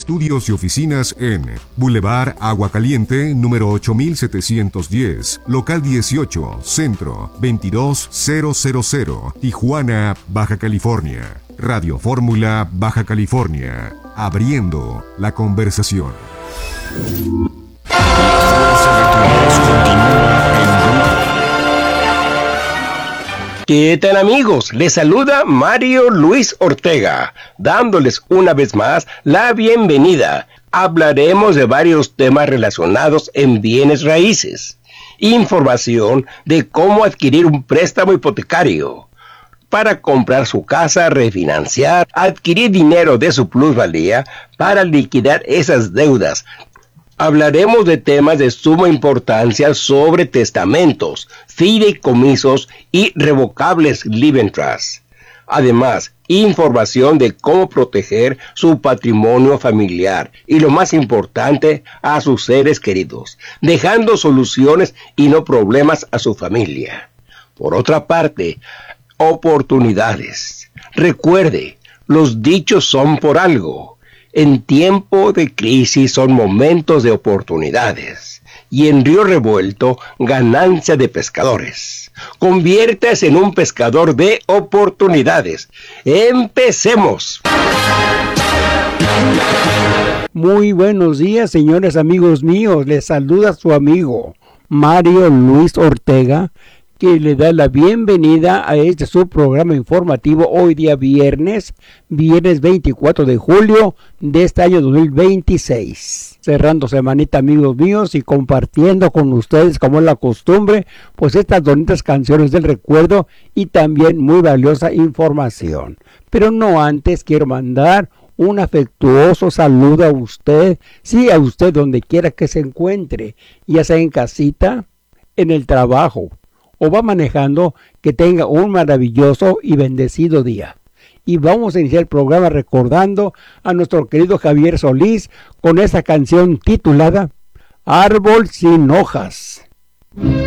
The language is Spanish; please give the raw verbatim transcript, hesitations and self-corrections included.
Estudios y oficinas en Boulevard Agua Caliente, número ocho mil setecientos diez, local dieciocho, Centro, veintidós mil, Tijuana, Baja California. Radio Fórmula, Baja California. Abriendo la conversación. ¿Qué tal, amigos? Les saluda Mario Luis Ortega, dándoles una vez más la bienvenida. Hablaremos de varios temas relacionados en bienes raíces, información de cómo adquirir un préstamo hipotecario para comprar su casa, refinanciar, adquirir dinero de su plusvalía para liquidar esas deudas. Hablaremos de temas de suma importancia sobre testamentos, fideicomisos y revocables living trusts. Además, información de cómo proteger su patrimonio familiar y, lo más importante, a sus seres queridos, dejando soluciones y no problemas a su familia. Por otra parte, oportunidades. Recuerde, los dichos son por algo. En tiempo de crisis son momentos de oportunidades, y en río revuelto, ganancia de pescadores. Conviértase en un pescador de oportunidades. ¡Empecemos! Muy buenos días, señores amigos míos. Les saluda su amigo Mario Luis Ortega, que le da la bienvenida a este su programa informativo hoy día viernes, viernes veinticuatro de julio de este año dos mil veintiséis. Cerrando semanita, amigos míos, y compartiendo con ustedes, como es la costumbre, pues estas bonitas canciones del recuerdo y también muy valiosa información. Pero no antes quiero mandar un afectuoso saludo a usted, sí, a usted donde quiera que se encuentre, ya sea en casita, en el trabajo, o va manejando, que tenga un maravilloso y bendecido día. Y vamos a iniciar el programa recordando a nuestro querido Javier Solís con esa canción titulada Árbol sin hojas.